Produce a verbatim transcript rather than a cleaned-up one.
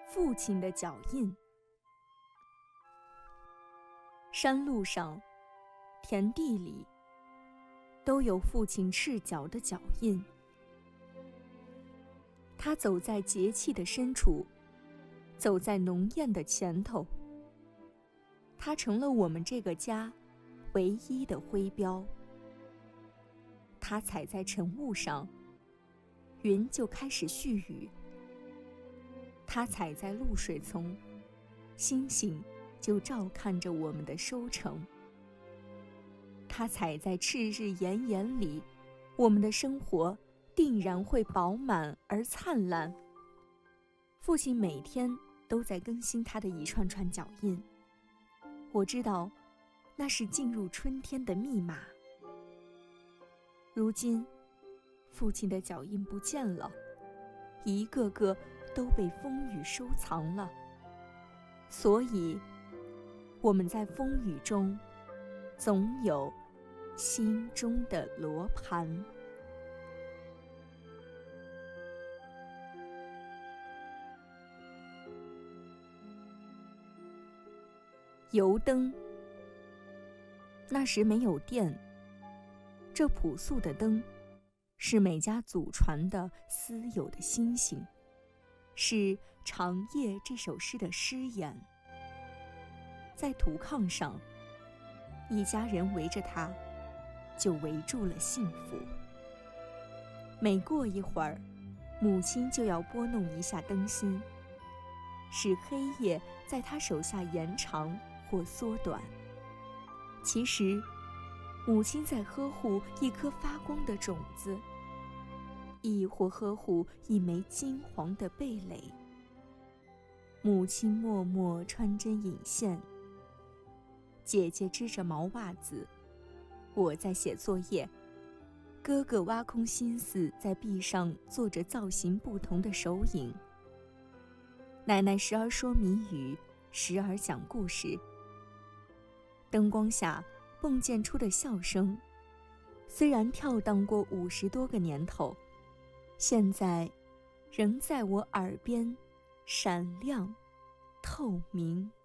父亲的脚印。山路上，田地里，都有父亲赤脚的脚印。他走在节气的深处，走在农谚的前头。他成了我们这个家唯一的徽标。他踩在晨雾上，云就开始絮语；他踩在露水丛，星星就照看着我们的收成。他踩在赤日炎炎里，我们的生活定然会饱满而灿烂。父亲每天都在更新他的一串串脚印，我知道那是进入春天的密码。如今父亲的脚印不见了，一个个都被风雨收藏了，所以我们在风雨中总有心中的罗盘。油灯，那时没有电，这朴素的灯是每家祖传的私有的星星，是《长夜》这首诗的诗眼。在土炕上，一家人围着它，就围住了幸福。每过一会儿，母亲就要拨弄一下灯芯，使黑夜在她手下延长或缩短。其实母亲在呵护一颗发光的种子，亦或呵护一枚金黄的蓓蕾。母亲默默穿针引线，姐姐织着毛袜子，我在写作业，哥哥挖空心思在壁上做着造型不同的手影。奶奶时而说谜语，时而讲故事。灯光下迸溅出的笑声，虽然跳荡过五十多个年头，现在仍在我耳边闪亮透明。